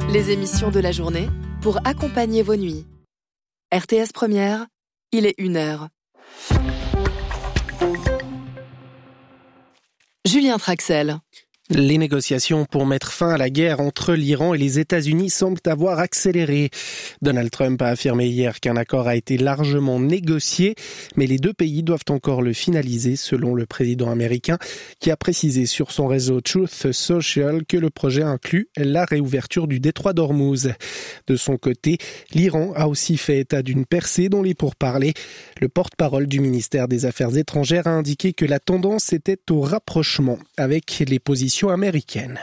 Les émissions de la journée pour accompagner vos nuits. RTS Première, il est 1h. Julien Traxel. Les négociations pour mettre fin à la guerre entre l'Iran et les États-Unis semblent avoir accéléré. Donald Trump a affirmé hier qu'un accord a été largement négocié, mais les deux pays doivent encore le finaliser, selon le président américain, qui a précisé sur son réseau Truth Social que le projet inclut la réouverture du détroit d'Ormuz. De son côté, l'Iran a aussi fait état d'une percée dans les pourparlers. Le porte-parole du ministère des Affaires étrangères a indiqué que la tendance était au rapprochement avec les positions américaine.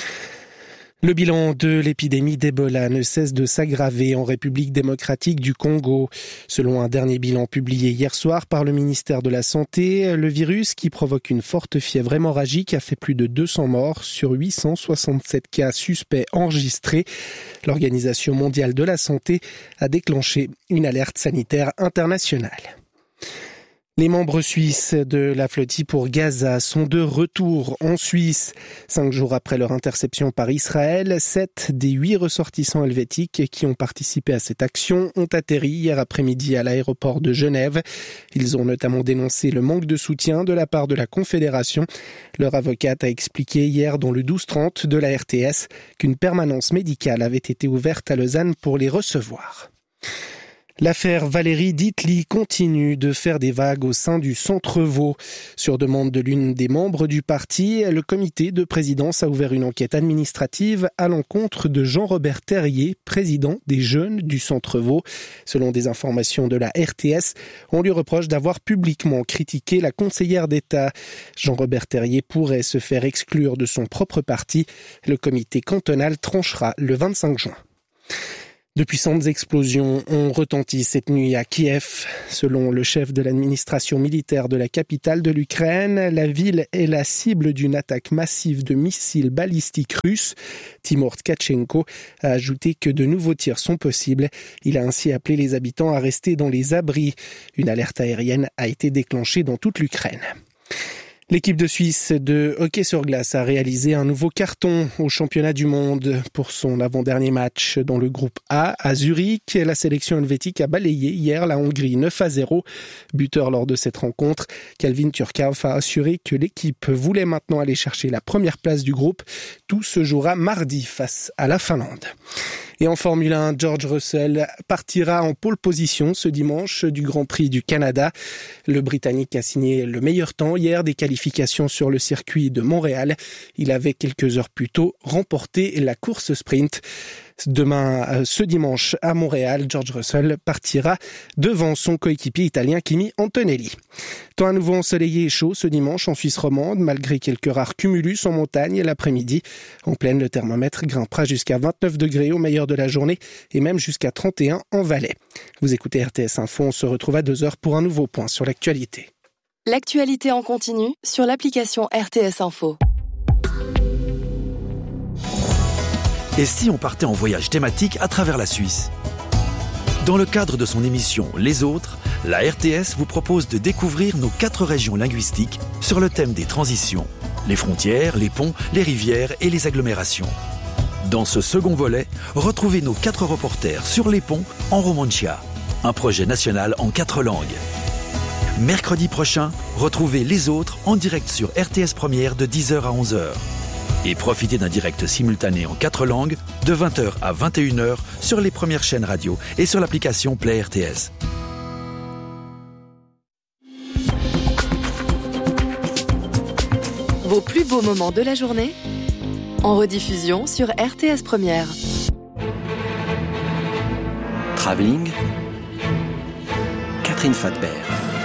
Le bilan de l'épidémie d'Ebola ne cesse de s'aggraver en République démocratique du Congo. Selon un dernier bilan publié hier soir par le ministère de la Santé, le virus qui provoque une forte fièvre hémorragique a fait plus de 200 morts sur 867 cas suspects enregistrés. L'Organisation mondiale de la santé a déclenché une alerte sanitaire internationale. Les membres suisses de la flottille pour Gaza sont de retour en Suisse. 5 jours après leur interception par Israël, 7 des 8 ressortissants helvétiques qui ont participé à cette action ont atterri hier après-midi à l'aéroport de Genève. Ils ont notamment dénoncé le manque de soutien de la part de la Confédération. Leur avocate a expliqué hier dans le 12-30 de la RTS qu'une permanence médicale avait été ouverte à Lausanne pour les recevoir. L'affaire Valérie Ditli continue de faire des vagues au sein du Centre Vaud. Sur demande de l'une des membres du parti, le comité de présidence a ouvert une enquête administrative à l'encontre de Jean-Robert Terrier, président des Jeunes du Centre Vaud. Selon des informations de la RTS, on lui reproche d'avoir publiquement critiqué la conseillère d'État. Jean-Robert Terrier pourrait se faire exclure de son propre parti. Le comité cantonal tranchera le 25 juin. De puissantes explosions ont retenti cette nuit à Kiev. Selon le chef de l'administration militaire de la capitale de l'Ukraine, la ville est la cible d'une attaque massive de missiles balistiques russes. Timur Tkachenko a ajouté que de nouveaux tirs sont possibles. Il a ainsi appelé les habitants à rester dans les abris. Une alerte aérienne a été déclenchée dans toute l'Ukraine. L'équipe de Suisse de hockey sur glace a réalisé un nouveau carton au championnat du monde. Pour son avant-dernier match dans le groupe A à Zurich, la sélection helvétique a balayé hier la Hongrie 9-0. Buteur lors de cette rencontre, Calvin Turkov a assuré que l'équipe voulait maintenant aller chercher la première place du groupe. Tout se jouera mardi face à la Finlande. Et en Formule 1, George Russell partira en pole position ce dimanche du Grand Prix du Canada. Le Britannique a signé le meilleur temps hier des qualifications sur le circuit de Montréal. Il avait quelques heures plus tôt remporté la course sprint. Ce dimanche à Montréal, George Russell partira devant son coéquipier italien Kimi Antonelli. Temps à nouveau ensoleillé et chaud ce dimanche en Suisse romande, malgré quelques rares cumulus en montagne l'après-midi. En plaine, le thermomètre grimpera jusqu'à 29 degrés au meilleur de la journée et même jusqu'à 31 en Valais. Vous écoutez RTS Info, on se retrouve à 2h pour un nouveau point sur l'actualité. L'actualité en continu sur l'application RTS Info. Et si on partait en voyage thématique à travers la Suisse ? Dans le cadre de son émission Les Autres, la RTS vous propose de découvrir nos 4 régions linguistiques sur le thème des transitions, les frontières, les ponts, les rivières et les agglomérations. Dans ce second volet, retrouvez nos 4 reporters sur les ponts en Romancia, un projet national en 4 langues. Mercredi prochain, retrouvez Les Autres en direct sur RTS Première de 10h à 11h. Et profitez d'un direct simultané en 4 langues de 20h à 21h sur les premières chaînes radio et sur l'application Play RTS. Vos plus beaux moments de la journée en rediffusion sur RTS Première. Travelling, Catherine Fadbert.